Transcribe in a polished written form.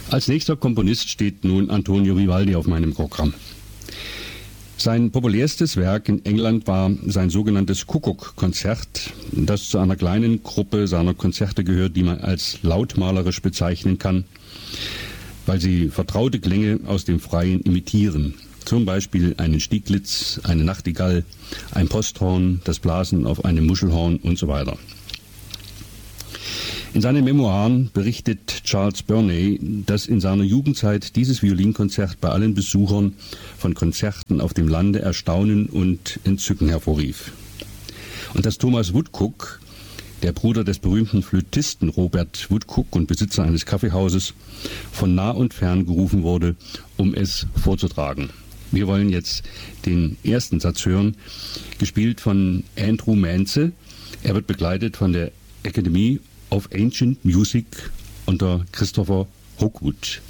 Als nächster Komponist steht nun Antonio Vivaldi auf meinem Programm. Sein populärstes Werk in England war sein sogenanntes Kuckuck-Konzert, das zu einer kleinen Gruppe seiner Konzerte gehört, die man als lautmalerisch bezeichnen kann, weil sie vertraute Klänge aus dem Freien imitieren. Zum Beispiel einen Stieglitz, eine Nachtigall, ein Posthorn, das Blasen auf einem Muschelhorn und so weiter. In seinen Memoiren berichtet Charles Burney, dass in seiner Jugendzeit dieses Violinkonzert bei allen Besuchern von Konzerten auf dem Lande Erstaunen und Entzücken hervorrief. Und dass Thomas Woodcock, der Bruder des berühmten Flötisten Robert Woodcock und Besitzer eines Kaffeehauses, von nah und fern gerufen wurde, um es vorzutragen. Wir wollen jetzt den ersten Satz hören, gespielt von Andrew Manze. Er wird begleitet von der Academy of Ancient Music unter Christopher Hogwood.